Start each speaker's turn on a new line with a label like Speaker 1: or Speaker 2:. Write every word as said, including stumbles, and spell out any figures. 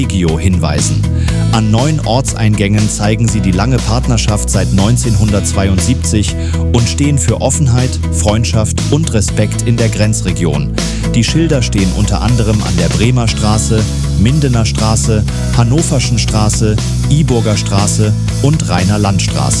Speaker 1: Regio hinweisen. An neun Ortseingängen zeigen sie die lange Partnerschaft seit neunzehnhundertzweiundsiebzig und stehen für Offenheit, Freundschaft und Respekt in der Grenzregion. Die Schilder stehen unter anderem an der Bremer Straße, Mindener Straße, Hannoverschen Straße, Iburger Straße und Rheiner Landstraße.